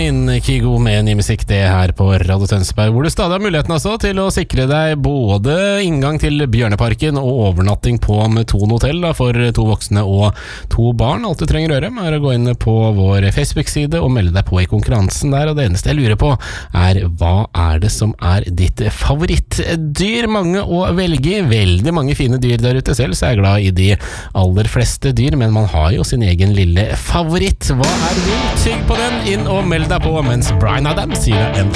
Mine, Kygo med ny musikk, det her på Radio Tønsberg, hvor du stadig har muligheten altså til å sikre deg både inngang til Bjørneparken og overnatting på Meton Hotel da, for 2 voksne og 2 barn. Alt du trenger å gjøre er å gå inn på vår Facebook-side og melde deg på i konkurransen der, og det eneste jeg lurer på er hva er det som er ditt favorittdyr? Mange å velge i, veldig mange fine dyr der ute. Selv så er jeg glad i de aller fleste dyr, men man har jo sin egen lille favoritt. Hva er din? Tygg på den, inn og meld deg på mens Bryan Adams sier det en